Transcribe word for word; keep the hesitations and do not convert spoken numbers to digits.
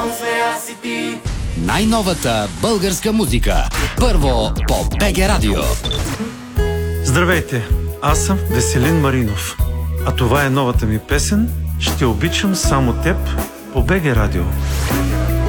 Най-новата българска музика. Първо по БГ Радио. Здравейте, аз съм Веселин Маринов. А това е новата ми песен "Ще обичам само теб" по БГ Радио.